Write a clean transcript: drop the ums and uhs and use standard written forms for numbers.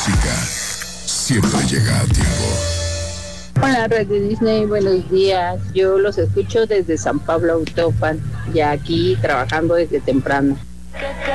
música siempre llega a tiempo. Hola, Radio Disney, buenos días. Yo los escucho desde San Pablo Autopan, ya aquí trabajando desde temprano.